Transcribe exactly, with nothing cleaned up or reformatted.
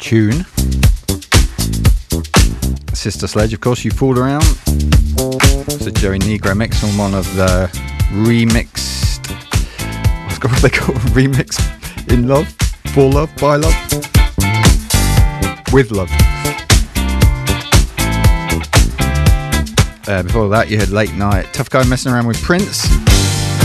tune. Sister Sledge, of course, You Fool Around. It's a Joey Negro mix on one of the remixed, what's what they call remix in love, for love, by love, with love. Uh, before that, you had Late Night, Tough Guy Messing Around with Prince.